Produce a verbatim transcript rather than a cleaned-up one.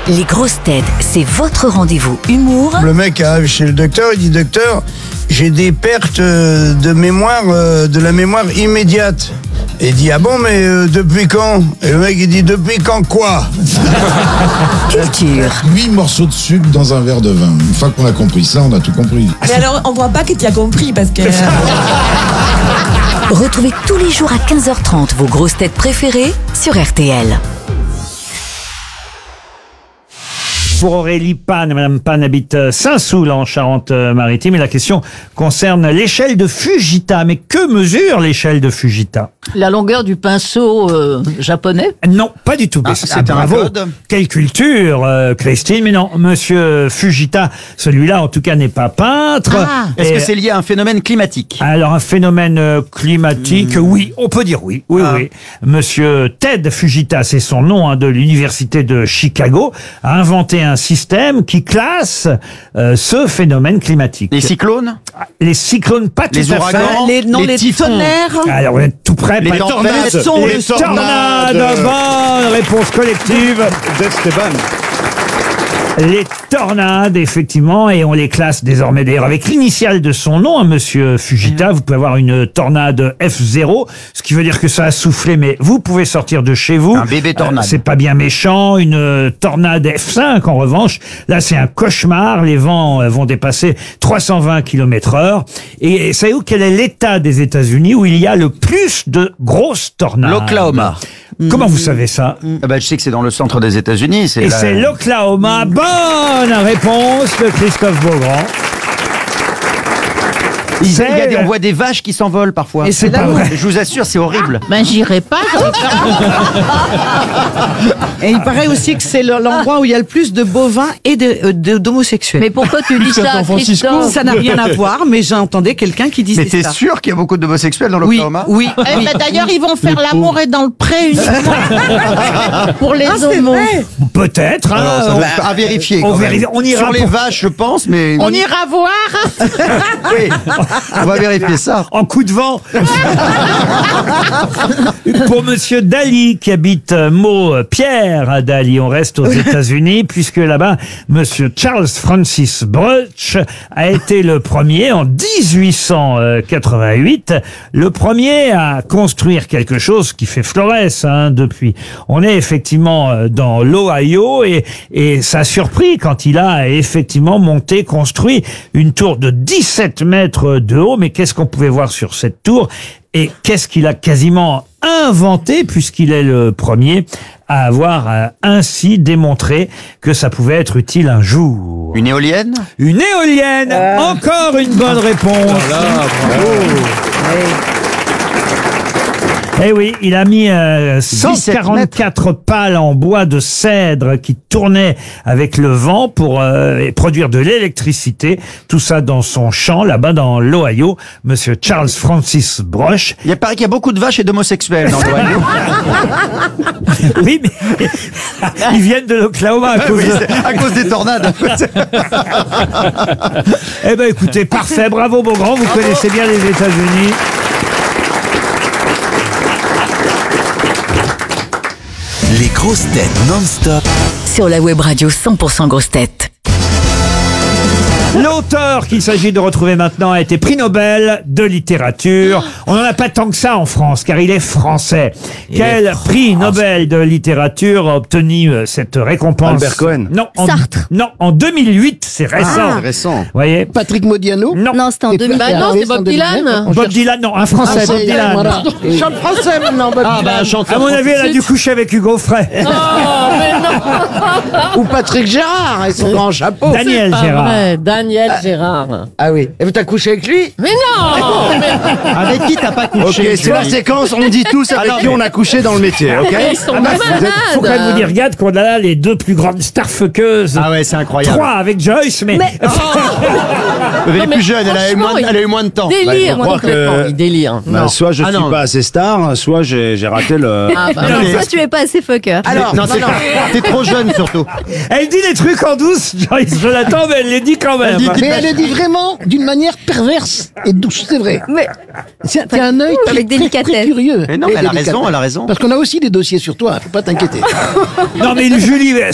Les grosses têtes, c'est votre rendez-vous humour. Le mec arrive chez le docteur, il dit « Docteur, j'ai des pertes de mémoire, de la mémoire immédiate. » Et il dit « Ah bon, mais euh, depuis quand ?» Et le mec il dit « Depuis quand quoi ?» Culture. huit morceaux de sucre dans un verre de vin. Une fois qu'on a compris ça, on a tout compris. Mais alors, on voit pas que tu as compris parce que... Retrouvez tous les jours à quinze heures trente vos grosses têtes préférées sur R T L. Pour Aurélie Pan, Madame Pan habite Saint-Soul en Charente-Maritime et la question concerne l'échelle de Fujita. Mais que mesure l'échelle de Fujita? La longueur du pinceau euh, japonais? Non, pas du tout. Ah, c'est c'est un bravo. code. Quelle culture, euh, Christine. Mais non, Monsieur Fujita, celui-là en tout cas n'est pas peintre. Ah. Est-ce Et- que c'est lié à un phénomène climatique? Alors un phénomène euh, climatique, oui, on peut dire oui, oui, Ah. oui. Monsieur Ted Fujita, c'est son nom, hein, de l'université de Chicago, a inventé un système qui classe euh, ce phénomène climatique. Les cyclones? Les cyclones, pas Les tout à ouragans? fait. les, non, les les, typhons. tonnerres. Alors, vous êtes tout près. Les pas- tempêtes. Les, Les tornades. tornades. Bonne réponse collective. Les tornades, effectivement, et on les classe désormais d'ailleurs avec l'initiale de son nom, hein, Monsieur Fujita. Vous pouvez avoir une tornade F zéro, ce qui veut dire que ça a soufflé, mais vous pouvez sortir de chez vous. Un bébé tornade. Euh, c'est pas bien méchant. Une euh, tornade F cinq, en revanche, là c'est un cauchemar. Les vents euh, vont dépasser trois cent vingt kilomètres heure. Et, et savez-vous quel est l'état des États-Unis où il y a le plus de grosses tornades? L'Oklahoma. Comment vous savez ça? Ah bah, je sais que c'est dans le centre des États-Unis. Et la- c'est l'Oklahoma. Bonne réponse de Christophe Beaugrand. Il- C'est- il y a des- on voit des vaches qui s'envolent parfois. Et c'est pas là où... vrai. Je vous assure, c'est horrible. Ben j'irai pas. Et il paraît aussi que c'est le- l'endroit où il y a le plus de bovins et de- euh, de- d'homosexuels. Mais pourquoi tu dis ça, Christophe? Ça n'a rien à voir, mais j'entendais quelqu'un qui disait Mais t'es ça. sûr qu'il y a beaucoup d'homosexuels dans Oui, l'Oklahoma? oui. Eh ben, d'ailleurs, ils vont faire l'amour et dans le pré uniquement pour les Ah, c'est homos. vrai. Peut-être. hein, Alors, ça on- va être à vérifier. on quand même. vérifie- on ira Sur les pour- vaches, je pense, mais On ira voir. oui, on va vérifier ça. En coup de vent. Pour Monsieur Daly, qui habite euh, Meaux, euh, Pierre à Daly, on reste aux États-Unis, puisque là-bas, Monsieur Charles Francis Bruch a été le premier, en dix-huit cent quatre-vingt-huit, le premier à construire quelque chose qui fait florès, hein, depuis. On est effectivement euh, dans l'Ohio, et, et ça a surpris quand il a effectivement monté, construit une tour de dix-sept mètres de haut. Mais qu'est-ce qu'on pouvait voir sur cette tour? Et qu'est-ce qu'il a quasiment inventé, puisqu'il est le premier à avoir euh, ainsi démontré que ça pouvait être utile un jour? Une éolienne? Une éolienne. Encore une bonne réponse. Eh oui, il a mis euh, cent quarante-quatre pales en bois de cèdre qui tournaient avec le vent pour euh, produire de l'électricité. Tout ça dans son champ, là-bas dans l'Ohio. Monsieur Charles Francis Bruch. Il paraît qu'il y a beaucoup de vaches et d'homosexuels dans l'Ohio. Oui, mais ils viennent de l'Oklahoma à cause Oui, de... c'est à cause des tornades. Eh ben écoutez, parfait, bravo Beaugrand, vous connaissez bien les États-Unis. Les grosses têtes non-stop. Sur la web radio cent pour cent grosses têtes. L'auteur qu'il s'agit de retrouver maintenant a été prix Nobel de littérature. On n'en a pas tant que ça en France, car il est français. Quel prix Nobel de littérature a obtenu euh, cette récompense? Albert Cohen. Non, en, Sartre. non, en deux mille huit, c'est récent. Récent. Vous voyez? Patrick Modiano. Non. Non, c'était en deux mille. Bah non, c'est Bob Dylan. Bob Dylan, non, un français, Bob Dylan. Voilà. Chante français maintenant, Bob Dylan. À mon avis, elle a dû coucher avec Hugo Frey. Ou Patrick Gérard avec son grand chapeau. Daniel Gérard. Ouais, Daniel Gérard. Ah oui. Et vous t'as couché avec lui? Mais non. Avec qui t'as pas couché? Ok, c'est la séquence, on dit tous avec qui on a couché dans le métier, ok? Ils sont Ah bah, vous êtes- faut quand même vous dire, regarde qu'on a là les deux plus grandes starfuckeuses. Ah ouais, c'est incroyable. Trois avec Joyce, mais... Elle est Non, mais plus jeune, elle a, eu moins, franchement, elle a eu moins de temps. Délire, Bah, je crois complètement. que- Il délire. Bah, soit je Ah, suis non. pas assez star, soit j'ai j'ai raté le... Ah bah Non, non. mais- Toi, tu es pas assez fucker. Alors, Non, t'es t'es trop jeune surtout. Elle dit des trucs en douce, Joyce, je l'attends, mais elle les dit quand même. Elle dit- mais elle le dit vraiment d'une manière perverse et douce, c'est vrai. Mais C'est t'as un œil très, Avec très, délicatesse. très curieux. Mais non, Et mais elle a délicatesse. raison, elle a raison. Parce qu'on a aussi des dossiers sur toi, faut pas t'inquiéter. Non mais Julie,